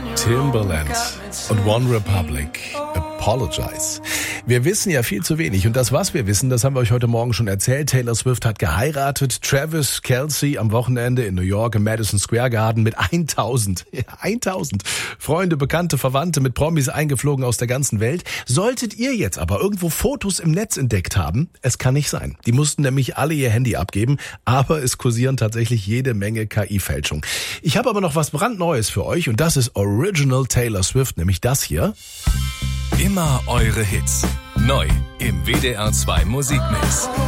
Timbaland und One Republic. Apologize. Wir wissen ja viel zu wenig und das, was wir wissen, das haben wir euch heute Morgen schon erzählt. Taylor Swift hat geheiratet. Travis Kelce am Wochenende in New York im Madison Square Garden mit 1000 Freunde, Bekannte, Verwandte mit Promis eingeflogen aus der ganzen Welt. Solltet ihr jetzt aber irgendwo Fotos im Netz entdeckt haben, es kann nicht sein. Die mussten nämlich alle ihr Handy abgeben, aber es kursieren tatsächlich jede Menge KI-Fälschung. Ich habe aber noch was brandneues für euch und das ist Original Taylor Swift, nämlich das hier. Immer eure Hits. Neu im WDR 2 Musikmix.